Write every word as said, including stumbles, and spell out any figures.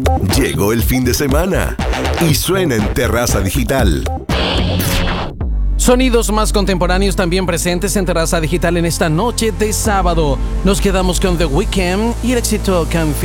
Llegó el fin de semana y suena en Terraza Digital. Sonidos más contemporáneos también presentes en Terraza Digital en esta noche de sábado. Nos quedamos con The Weeknd y el éxito Can